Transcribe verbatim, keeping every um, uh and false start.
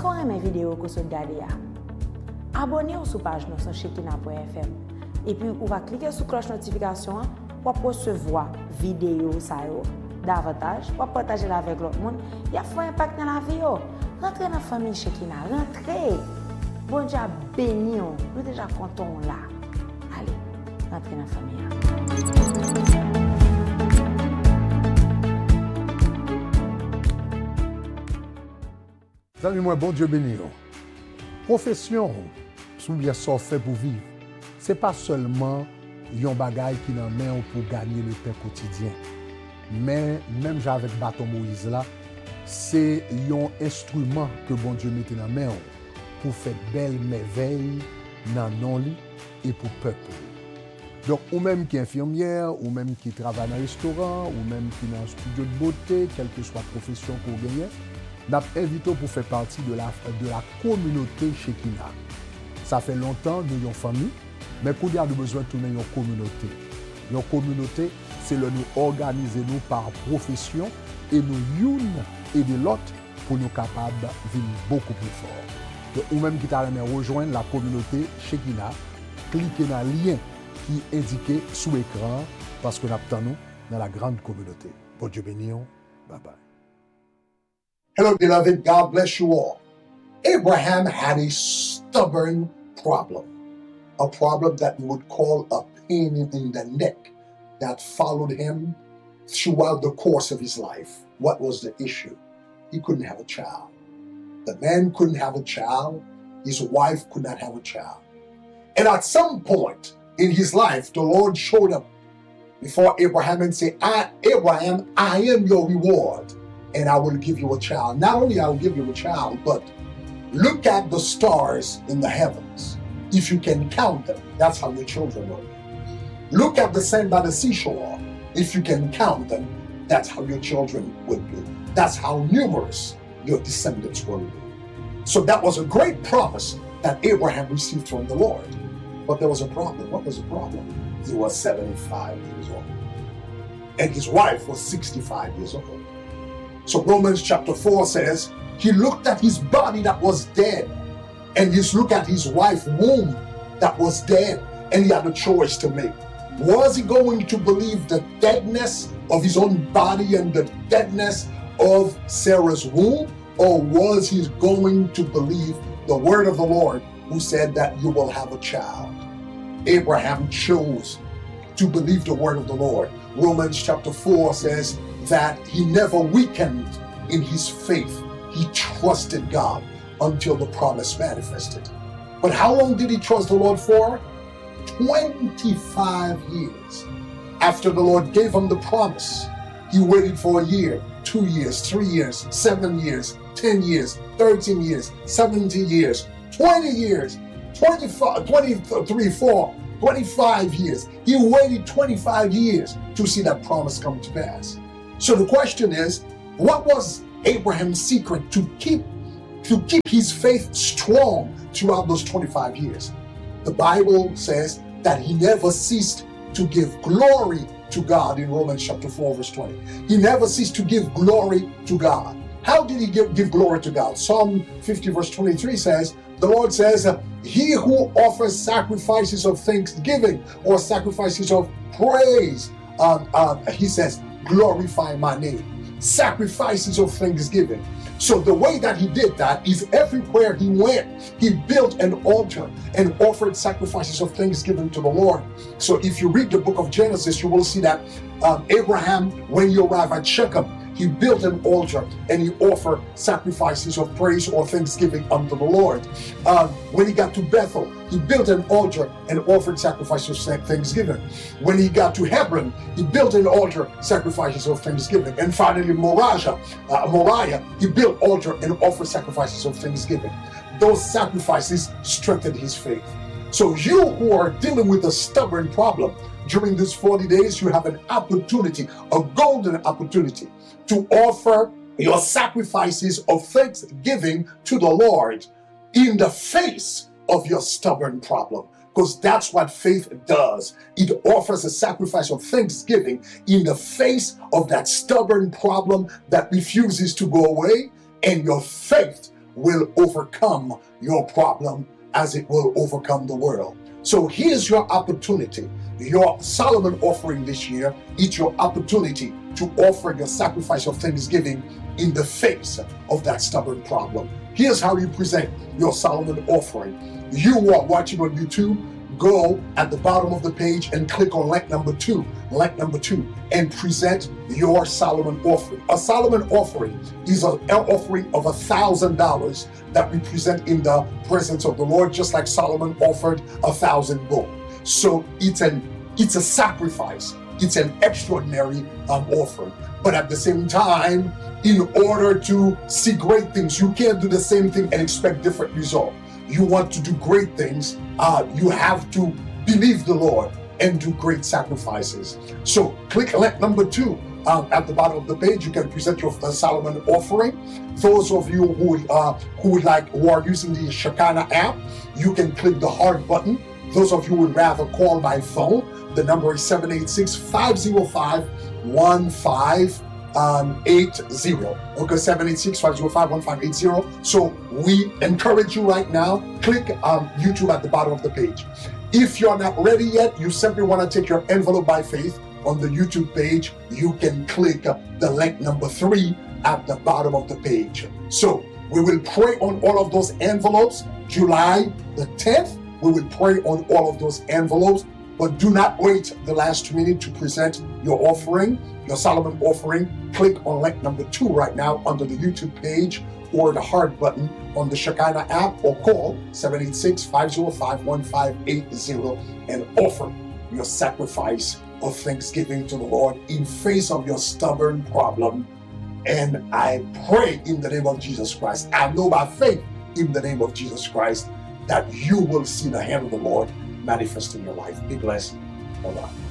Est-ce qu'on aime vidéo que vous regardez? Abonnez-vous sur la page sur Shekina point F M. Et puis, vous va cliquer sur la cloche de notification pour recevoir vidéo davantage, pour partager avec l'autre monde. Il y a un impact dans la vie. Rentrez dans la famille Shekina. Rentrez. Bon Dieu béni. Nous sommes déjà contents là. Allez, rentrez dans la famille. Amis, moi, bon Dieu béni. Profession, souvenir ça fait pour vivre. C'est pas seulement un bagage qui n'en met pour gagner le pain quotidien. Mais même avec bâton Moïse là, c'est un instrument que bon Dieu mette dans main pour faire belle merveille dans non lit et pour peuple. Donc, ou même qui est infirmière, ou même qui travaille dans un restaurant, ou même qui est dans un studio de beauté, quelle que soit la profession qu'on gagne, nous avons invité pour faire partie de la, de la communauté Shekina. Ça fait longtemps que nous avons une famille, mais pour nous avons besoin de tourner une communauté. Une communauté, c'est le nous organiser nous par profession et nous une et de l'autre pour nous capables de vivre beaucoup plus fort. Donc, ou même qui t'a rejoindre la communauté Shekina, cliquez dans le lien qui est indiqué sous l'écran parce que nous attendons dans la grande communauté. Bon Dieu béni, bye bye. Hello, beloved. God bless you all. Abraham had a stubborn problem, a problem that we would call a pain in the neck that followed him throughout the course of his life. What was the issue? He couldn't have a child. The man couldn't have a child. His wife could not have a child. And at some point in his life, the Lord showed up before Abraham and said, I, Abraham, I am your reward. And I will give you a child. Not only I will give you a child, but look at the stars in the heavens. If you can count them, that's how your children will be. Look at the sand by the seashore. If you can count them, that's how your children will be. That's how numerous your descendants will be. So that was a great promise that Abraham received from the Lord. But there was a problem. What was the problem? He was seventy-five years old. And his wife was sixty-five years old. So Romans chapter four says, he looked at his body that was dead, and he looked at his wife's womb that was dead, and he had a choice to make. Was he going to believe the deadness of his own body and the deadness of Sarah's womb, or was he going to believe the word of the Lord who said that you will have a child? Abraham chose to believe the word of the Lord. Romans chapter four says that he never weakened in his faith. He trusted God until the promise manifested. But how long did he trust the Lord for? twenty-five years. After the Lord gave him the promise, he waited for a year, two years, three years, seven years, ten years, thirteen years, seventeen years, twenty years, twenty-five, twenty-three, four, twenty-five years. He waited twenty-five years to see that promise come to pass. So the question is, what was Abraham's secret to keep to keep his faith strong throughout those twenty-five years? The Bible says that he never ceased to give glory to God in Romans chapter four, verse twenty. He never ceased to give glory to God. How did he give, give glory to God? Psalm fifty, verse twenty-three says, the Lord says, he who offers sacrifices of thanksgiving or sacrifices of praise, um, uh, he says, glorify my name. Sacrifices of thanksgiving. So the way that he did that is everywhere he went, he built an altar and offered sacrifices of thanksgiving to the Lord. So if you read the book of Genesis, you will see that um, Abraham, when he arrived at Shechem, he built an altar and he offered sacrifices of praise or thanksgiving unto the Lord. Um, when he got to Bethel, he built an altar and offered sacrifices of thanksgiving. When he got to Hebron, he built an altar, sacrifices of thanksgiving. And finally, Moriah, uh, Moriah, he built altar and offered sacrifices of thanksgiving. Those sacrifices strengthened his faith. So you who are dealing with a stubborn problem, during these forty days, you have an opportunity, a golden opportunity, to offer your sacrifices of thanksgiving to the Lord in the face of your stubborn problem. Because that's what faith does. It offers a sacrifice of thanksgiving in the face of that stubborn problem that refuses to go away, and your faith will overcome your problem as it will overcome the world. So here's your opportunity. Your Solomon offering this year, it's your opportunity to offer your sacrifice of thanksgiving in the face of that stubborn problem. Here's how you present your Solomon offering. You are watching on YouTube, go at the bottom of the page and click on link number two, link number two, and present your Solomon offering. A Solomon offering is an offering of a thousand dollars that we present in the presence of the Lord, just like Solomon offered a thousand gold. So it's an it's a sacrifice. It's an extraordinary um, offering. But at the same time, in order to see great things, you can't do the same thing and expect different results. You want to do great things, uh, you have to believe the Lord and do great sacrifices. So click link number two um, at the bottom of the page. You can present your uh, Solomon offering. Those of you who uh, who would like who are using the Shekinah app, you can click the heart button. Those of you who would rather call by phone, the number is seven eight six, five zero five, one five eight zero. Okay, seven eight six, five zero five, one five eight zero. So we encourage you right now, click um, YouTube at the bottom of the page. If you're not ready yet, you simply want to take your envelope by faith on the YouTube page, you can click uh, the link number three at the bottom of the page. So we will pray on all of those envelopes. July the tenth, we will pray on all of those envelopes. But do not wait the last minute to present your offering, your Solomon offering. Click on link number two right now under the YouTube page or the heart button on the Shekinah app, or call seven eight six, five zero five, one five eight zero and offer your sacrifice of thanksgiving to the Lord in face of your stubborn problem. And I pray in the name of Jesus Christ, I know by faith in the name of Jesus Christ, that you will see the hand of the Lord manifest in your life. Be blessed. Bye-bye.